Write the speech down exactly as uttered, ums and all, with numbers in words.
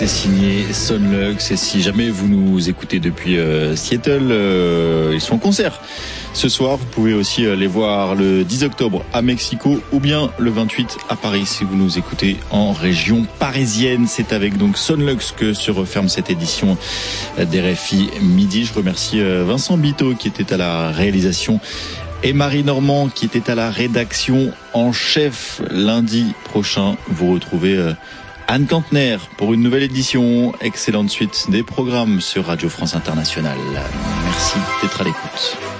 C'est signé Sonlux, et si jamais vous nous écoutez depuis euh, Seattle, euh, ils sont en concert ce soir. Vous pouvez aussi euh, les voir le dix octobre à Mexico ou bien le vingt-huit à Paris si vous nous écoutez en région parisienne. C'est avec donc Sonlux que se referme cette édition d'R F I Midi. Je remercie euh, Vincent Biteau qui était à la réalisation et Marie Normand qui était à la rédaction en chef. Lundi prochain, vous retrouvez euh, Anne Kantner pour une nouvelle édition. Excellente suite des programmes sur Radio France Internationale. Merci d'être à l'écoute.